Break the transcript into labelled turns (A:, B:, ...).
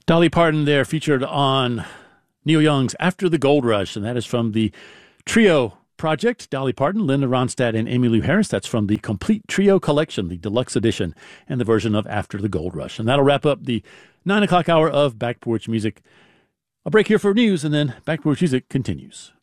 A: Dolly Parton there, featured on Neil Young's After the Gold Rush, and that is from the Trio project. Dolly Parton, Linda Ronstadt, and Emmylou Harris. That's from the Complete Trio Collection, the deluxe edition, and the version of After the Gold Rush. And that'll wrap up the 9 o'clock hour of Back Porch Music. A break here for news, and then Back Porch Music continues.